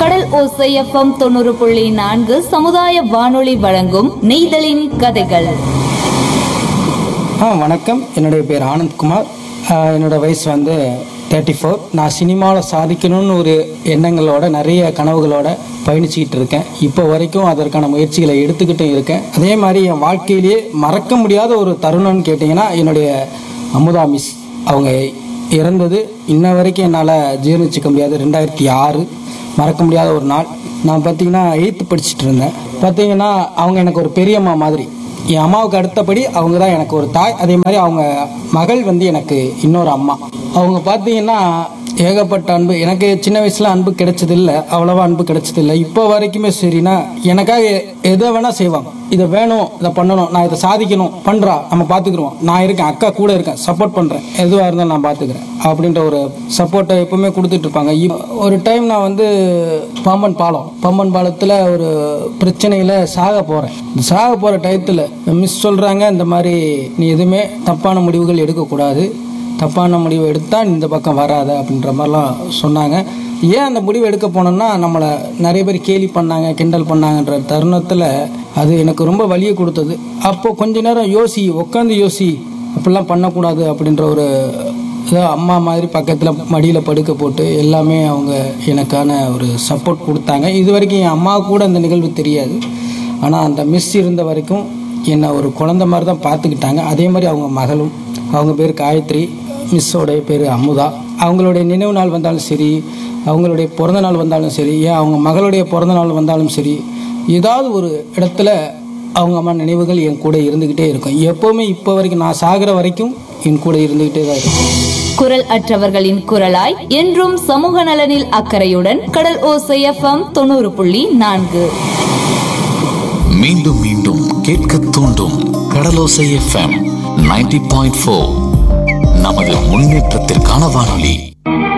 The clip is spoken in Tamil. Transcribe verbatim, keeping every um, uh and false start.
கடல் ஓசை எஃப்எம் தொண்ணூறு புள்ளி நான்கு சமுதாய வானொலி வழங்கும் நெய்தலின் கதைகள். ஆ வணக்கம். என்னுடைய பேர் ஆனந்த்குமார். என்னோட வயசு வந்து தேர்ட்டி ஃபோர். நான் சினிமாவில் சாதிக்கணும்னு ஒரு எண்ணங்களோட நிறைய கனவுகளோட பயணிச்சுக்கிட்டு இருக்கேன். இப்போ வரைக்கும் அதற்கான முயற்சிகளை எடுத்துக்கிட்டும் இருக்கேன். அதே மாதிரி என் வாழ்க்கையிலேயே மறக்க முடியாத ஒரு தருணம்னு கேட்டிங்கன்னா என்னுடைய அமுதா மிஸ் அவங்க இறந்தது இன்ன வரைக்கும் என்னால் ஜீர்ணிச்சிக்க முடியாது. ரெண்டாயிரத்தி ஆறு மறக்க முடியாத ஒரு நாள். நான் பார்த்தீங்கன்னா எயித்து படிச்சுட்டு இருந்தேன். பார்த்தீங்கன்னா அவங்க எனக்கு ஒரு பெரியம்மா மாதிரி. என் அம்மாவுக்கு அடுத்தபடி அவங்க தான் எனக்கு ஒரு தாய். அதே மாதிரி அவங்க மகள் வந்து எனக்கு இன்னொரு அம்மா. அவங்க பார்த்தீங்கன்னா ஏகப்பட்ட அன்பு. எனக்கு சின்ன வயசுல அன்பு கிடைச்சதில்லை, அவ்வளோவா அன்பு கிடைச்சதில்லை. இப்போ வரைக்குமே சரினா எனக்காக எதை வேணால் செய்வாங்க. இதை வேணும், இதை பண்ணணும், நான் இதை சாதிக்கணும், பண்ணுறா, நம்ம பார்த்துக்குருவோம், நான் இருக்கேன், அக்கா கூட இருக்கேன், சப்போர்ட் பண்ணுறேன், எதுவாக இருந்தாலும் நான் பார்த்துக்கிறேன் அப்படின்ற ஒரு சப்போர்ட்டை எப்பவுமே கொடுத்துட்டு இருப்பாங்க. ஒரு டைம் நான் வந்து பாம்பன் பாலம் பாம்பன் பாலத்தில் ஒரு பிரச்சனையில் சாக போகிறேன். சாக போகிற டயத்தில் மிஸ் சொல்கிறாங்க, இந்த மாதிரி நீ எதுவுமே தப்பான முடிவுகள் எடுக்கக்கூடாது, தப்பான முடிவு எடுத்தால் இந்த பக்கம் வராத அப்படின்ற மாதிரிலாம் சொன்னாங்க. ஏன் அந்த முடிவு எடுக்க போனோம்னா நம்மளை நிறைய பேர் கேலி பண்ணாங்க, கிண்டல் பண்ணாங்கன்ற தருணத்தில் அது எனக்கு ரொம்ப வலியை கொடுத்தது. அப்போது கொஞ்ச நேரம் யோசி, உட்காந்து யோசி, அப்படிலாம் பண்ணக்கூடாது அப்படின்ற ஒரு ஏதோ அம்மா மாதிரி பக்கத்தில் மடியில் படுக்க போட்டு எல்லாமே அவங்க எனக்கான ஒரு சப்போர்ட் கொடுத்தாங்க. இது வரைக்கும் என் அம்மா கூட அந்த நிகழ்வு தெரியாது. ஆனால் அந்த மிஸ் இருந்த வரைக்கும் என்னை ஒரு குழந்தை மாதிரி தான் பார்த்துக்கிட்டாங்க. அதே மாதிரி அவங்க மகளும், அவங்க பேர் காயத்ரி, மிஸ்ஸோடைய பேர் அமுதா. அவங்களுடைய நினைவு நாள் வந்தாலும் சரி, அவங்களுடைய பிறந்த நாள் வந்தாலும் சரி, ஏன் அவங்க மகளுடைய பிறந்த நாள் வந்தாலும் சரி, ஏதாவது ஒரு இடத்துல அவங்க அம்மா நினைவுகள் என் கூட இருந்துக்கிட்டே இருக்கும். எப்போவுமே இப்போ வரைக்கும் நான் சாகிற வரைக்கும் என் கூட இருந்துக்கிட்டே தான் இருக்கும். குரல் அற்றவர்களின் குரலாய் என்றும் சமூக நலனில் அக்கறையுடன் கடல் ஓசை எஃப்எம் தொண்ணூறு புள்ளி நான்கு. மீண்டும் மீண்டும் கேட்க தூண்டும் கடலோசை எஃப்எம் நைன்டி பாயிண்ட் ஃபோர். நமது முன்னேற்றத்திற்கான வானொலி.